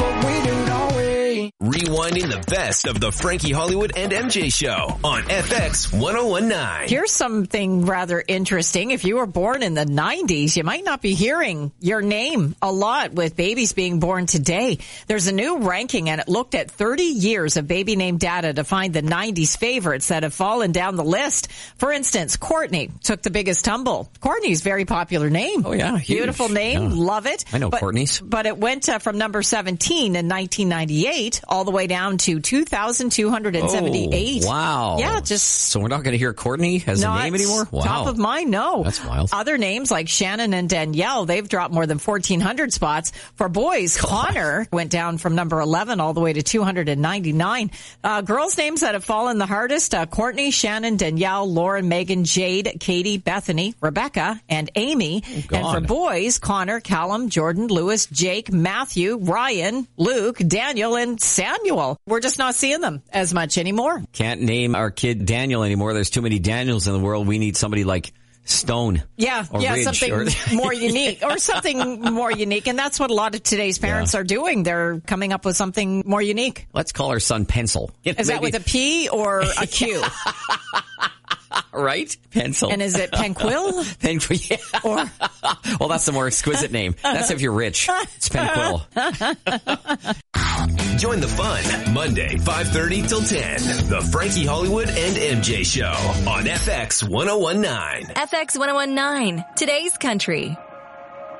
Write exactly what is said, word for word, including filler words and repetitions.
what we do, don't we? Rewinding the best of the Frankie Hollywood and M J Show on F X one oh one nine. Here's something rather interesting. If you were born in the nineties, you might not be hearing your name a lot with babies being born today. There's a new ranking, and it looked at thirty years of baby name data to find the nineties favorites that have fallen down the list. For instance, Courtney took the biggest tumble. Courtney's a very popular name. Oh, yeah. Huge. Beautiful name. Yeah. Love it. I know but, Courtney's. But it went uh, from number seventeen in nineteen ninety-eight all the way down to two thousand two hundred seventy-eight. Oh, wow. Yeah, just... So we're not going to hear Courtney as a name anymore? Wow. Top of mind, no. That's wild. Other names like Shannon and Danielle, they've dropped more than fourteen hundred spots. For boys, God. Connor went down from number eleven all the way to two hundred ninety-nine. Uh, girls' names that have fallen the hardest, uh, Courtney, Shannon, Danielle, Lauren, Megan, Jade, Katie, Bethany, Rebecca, and Amy. Oh, and for boys, Connor, Callum, Jordan, Lewis, Jake, Matthew, Ryan, Luke, Daniel, and Samuel. We're just not seeing them as much anymore. Can't name our kid Daniel anymore. There's too many Daniels in the world. We need somebody like Stone. Yeah, yeah, Ridge, something or more unique or something more unique. And that's what a lot of today's parents yeah. are doing. They're coming up with something more unique. Let's call our son Pencil. Is Maybe. that with a P or a Q? Right? Pencil. And is it Penquill? Penquill, yeah. Or... well, that's the more exquisite name. That's if you're rich. It's Penquill. Join the fun Monday, five thirty till ten. The Frankie Hollywood and M J Show on F X one oh one nine. F X one oh one nine. Today's Country.